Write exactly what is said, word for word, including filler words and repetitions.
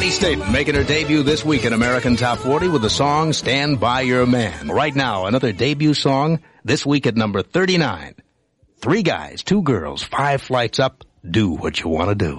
Patty Staten making her debut this week in American Top forty with the song Stand By Your Man. Right now, another debut song this week at number thirty-nine. Three guys, two girls, five flights up. Do what you want to do.